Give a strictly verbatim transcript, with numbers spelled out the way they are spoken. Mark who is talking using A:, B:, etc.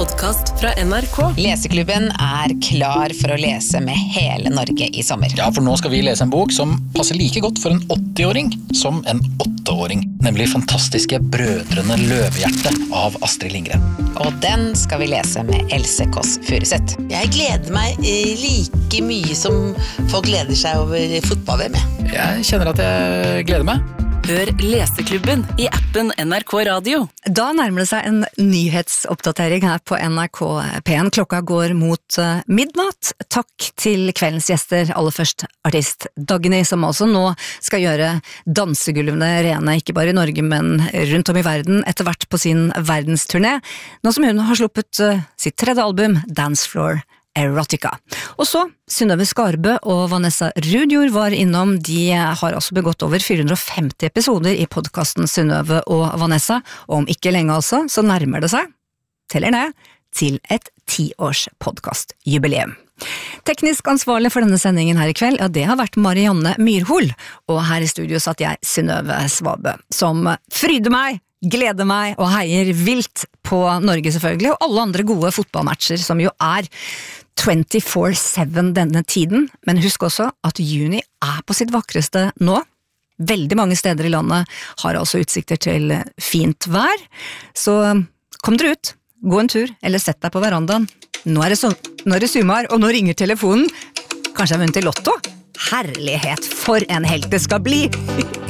A: podcast fra N R K.
B: Leseklubben er klar for å lese med hele Norge i sommer.
C: Ja, for nå skal vi lese en bok som passer like godt for en åtti-åring som en åtteåring. Nemlig fantastiske Brødrene Løvehjerte av Astrid Lindgren.
B: Og den skal vi lese med Else Kåss Furuseth.
D: Jeg gleder meg like mye som folk gleder seg over fotball-V M.
C: Jeg kjenner at jeg gleder meg.
A: Hør Leseklubben i appen N R K Radio.
E: Da nærmer det seg en nyhetsoppdatering her på N R K P en. Klokka går mot midnatt. Takk til kveldens gjester, aller først artist Dagny, som altså nå skal gjøre dansegulvene rene, ikke bare i Norge, men rundt om i verden, etter hvert på sin verdensturné, nå som hun har sluppet sitt tredje album, Dance Floor Erotica. Og så, Synnøve Skarbø og Vanessa Rudjord var innom. De har altså begått over fire hundre og femti episoder i podcasten Synnøve og Vanessa, og om ikke lenge altså, så nærmer det seg, teller ned, til et tiårs podcastjubileum. Teknisk ansvarlig for denne sendingen her i kveld, ja, det har vært Marianne Myrhol, og her i studio satt jeg, Synnøve Svabø, som fryder meg, gleder meg og heier vilt på Norge selvfølgelig, og alle andre gode fotballmatcher som jo er twenty-four seven denne tiden, men husk også at juni er på sitt vakreste nå. Veldig mange steder i landet har altså utsikter til fint vær, så kom dere ut, gå en tur, eller sett deg på verandaen. Nå er det, så, nå er det sumar, og nå ringer telefonen. Kanskje jeg har vunnet i lotto? Herlighet, for en helt det skal bli!